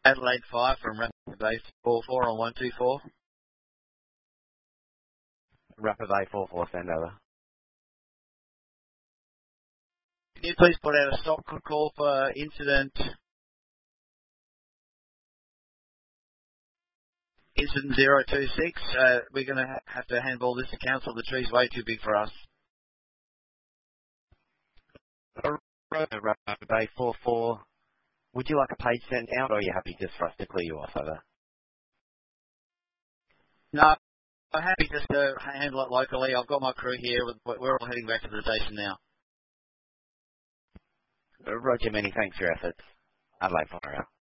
Adelaide 5 from Rapid Bay 44 on 124. Rapid Bay 44, send over. Can you please put out a stop call for incident 026? We're going to have to handball this to council. The tree's way too big for us. Rapid Bay 44. Would you like a page sent out, or are you happy just for us to clear you off over? No, I'm happy just to handle it locally. I've got my crew here. We're all heading back to the station now. Roger, many thanks for your efforts. Adelaide Fire out.